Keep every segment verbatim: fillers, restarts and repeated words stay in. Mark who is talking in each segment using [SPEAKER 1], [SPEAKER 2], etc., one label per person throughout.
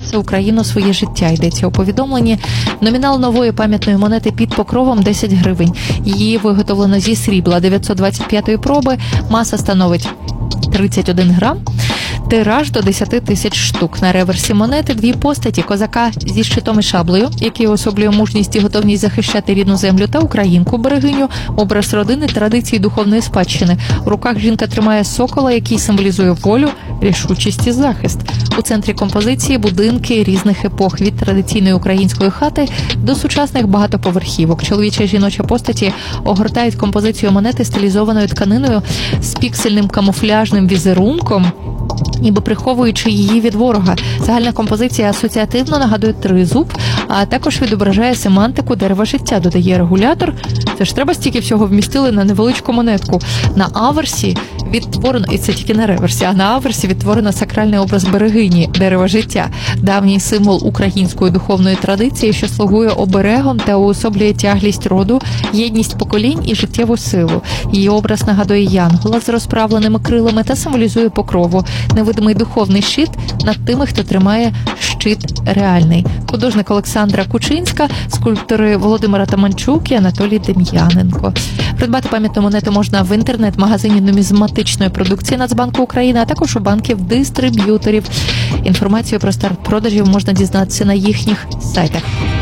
[SPEAKER 1] Україну своє життя, йдеться у повідомленні. Номінал нової пам'ятної монети під покровом десять гривень. Її виготовлено зі срібла дев'ятсот двадцять п'ятої проби, маса становить тридцять один грам. Тираж до десять тисяч штук. На реверсі монети дві постаті: козака зі щитом і шаблею, який особлює мужність і готовність захищати рідну землю, та українку-берегиню, образ родини, традиції духовної спадщини. У руках жінка тримає сокола, який символізує волю, рішучість і захист. У центрі композиції будинки різних епох, від традиційної української хати до сучасних багатоповерхівок. Чоловіча і жіноча постаті огортають композицію монети стилізованою тканиною з піксельним камуфляжним візерунком, ніби приховуючи її від ворога. Загальна композиція асоціативно нагадує тризуб, а також відображає семантику дерева життя, додає регулятор. Це ж треба стільки всього вмістили на невеличку монетку. На аверсі відтворено, і це тільки на реверсі, а на аверсі відтворено сакральний образ берегині, дерева життя, давній символ української духовної традиції, що слугує оберегом та уособлює тяглість роду, єдність поколінь і життєву силу. Її образ нагадує янгола з розправленими крилами та символізує покрову, невидимий духовний щит над тими, хто тримає щит реальний. Художник Олександра Кучинська, скульптори Володимира Таманчук і Анатолій Дем'яненко. Придбати пам'ятну монету можна в інтернет-магазині нумізматичної продукції Нацбанку України, а також у банків-дистриб'юторів. Інформацію про старт продажів можна дізнатися на їхніх сайтах.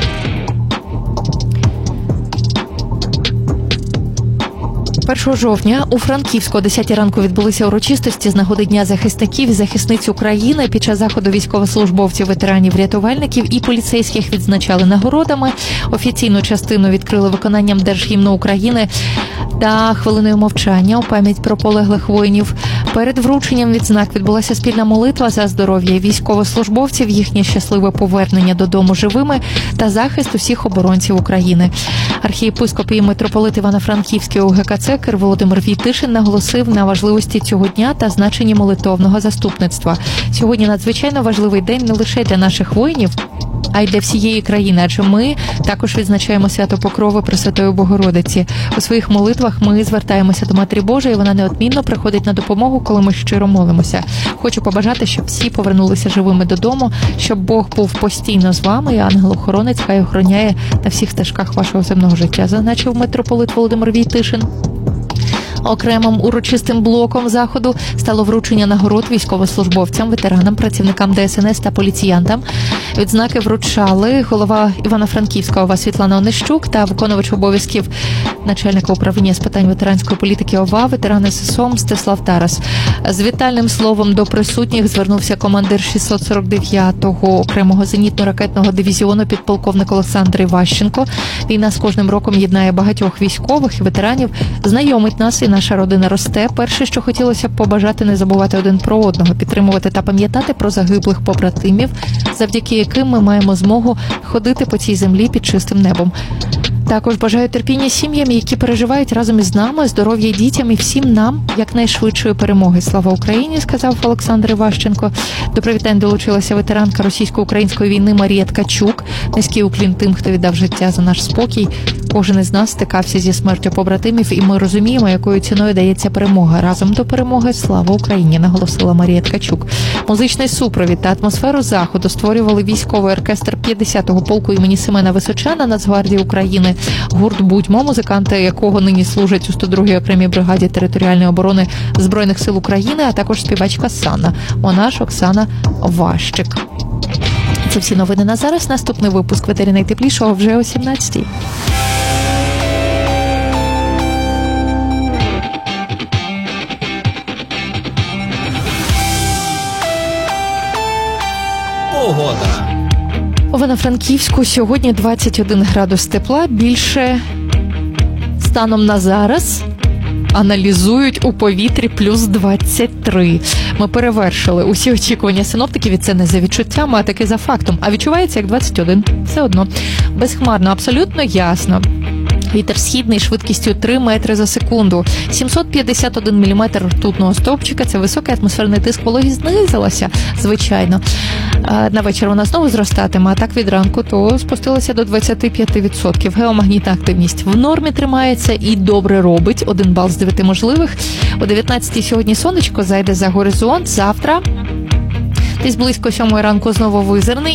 [SPEAKER 1] першого жовтня у Франківську о десятій ранку відбулися урочистості з нагоди Дня захисників і захисниць України. Під час заходу військовослужбовців, ветеранів, рятувальників і поліцейських відзначали нагородами. Офіційну частину відкрили виконанням Держгімну України та хвилиною мовчання у пам'ять про полеглих воїнів. Перед врученням відзнак відбулася спільна молитва за здоров'я військовослужбовців, їхнє щасливе повернення додому живими та захист усіх оборонців України. Архієпископ і митрополит Івано-Франківський УГКЦ Кир Володимир Війтишин наголосив на важливості цього дня та значенні молитовного заступництва. Сьогодні надзвичайно важливий день не лише для наших воїнів, а й для всієї країни, адже ми також відзначаємо свято Покрови Пресвятої Богородиці. У своїх молитвах ми звертаємося до Матері Божої, і вона неодмінно приходить на допомогу, коли ми щиро молимося. Хочу побажати, щоб всі повернулися живими додому, щоб Бог був постійно з вами, і ангел-охоронець хай охороняє на всіх стежках вашого земного життя, зазначив митрополит Володимир Війтишин. Окремим урочистим блоком заходу стало вручення нагород військовослужбовцям, ветеранам, працівникам ДСНС та поліціянтам. Відзнаки вручали голова Івано-Франківська ОВА Світлана Онищук та виконувач обов'язків начальника управління з питань ветеранської політики ОВА, ветеран ССО Мстислав Тарас. З вітальним словом до присутніх звернувся командир шістсот сорок дев'ятого окремого зенітно-ракетного дивізіону підполковник Олександр Іващенко. Війна з кожним роком єднає багатьох військових і ветеранів, знайомить нас, і наша родина росте. Перше, що хотілося б побажати, не забувати один про одного, підтримувати та пам'ятати про загиблих побратимів, завдяки яким ми маємо змогу ходити по цій землі під чистим небом. Також бажаю терпіння сім'ям, які переживають разом із нами, здоров'я дітям і всім нам якнайшвидшої перемоги. Слава Україні, сказав Олександр Іващенко. До привітань долучилася ветеранка російсько-української війни Марія Ткачук. Низький уклін тим, хто віддав життя за наш спокій. Кожен із нас стикався зі смертю побратимів, і ми розуміємо, якою ціною дається перемога. Разом до перемоги. Слава Україні, наголосила Марія Ткачук. Музичний супровід та атмосферу заходу створювали військовий оркестр п'ятдесятого полку імені Семена Височана Нацгвардії України, гурт «Будьмо», музиканти якого нині служать у сто другій окремій бригаді територіальної оборони Збройних сил України, а також співачка Санна, вона ж Оксана Ващик. Це всі новини на зараз. Наступний випуск «Ветері найтеплішого» вже о сімнадцятій.
[SPEAKER 2] Погода.
[SPEAKER 1] В Івано-Франківську сьогодні двадцять один градус тепла, більше станом на зараз аналізують у повітрі плюс двадцять три. Ми перевершили усі очікування синоптиків, і це не за відчуттями, а таки за фактом. А відчувається як двадцять один. Все одно. Безхмарно, абсолютно ясно. Вітер східний швидкістю три метри за секунду. сімсот п'ятдесят один міліметр ртутного стовпчика. Це високий атмосферний тиск, вологість знизилася, звичайно. На вечір вона знову зростатиме, а так від ранку то спустилася до двадцять п'ять відсотків. Геомагнітна активність в нормі тримається і добре робить. Один бал з дев'яти можливих. О дев'ятнадцятій сьогодні сонечко зайде за горизонт. Завтра десь близько сьомої ранку знову визирний.